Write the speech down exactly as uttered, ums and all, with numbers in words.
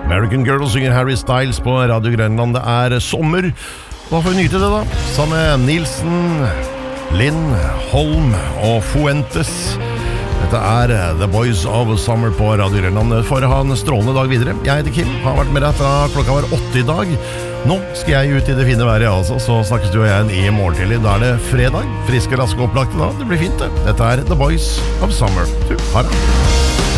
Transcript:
American Girl synger Harry Styles på Radio Grønland. Det er sommer. Da får vi nyte det da. Sammen med Nilsen, Linn, Holm og Fuentes. Dette er The Boys of Summer på Radio Grønland. For å ha en strålende dag videre. Jeg heter Kim, har vært med deg fra klokka var åtte i dag. Nå skal jeg ut i det fine været, altså. Så snakkes du og jeg i morgen tidlig. Da er det fredag. Friske, raske opplagte da. Det blir fint det. Dette er The Boys of Summer. Du, ha det.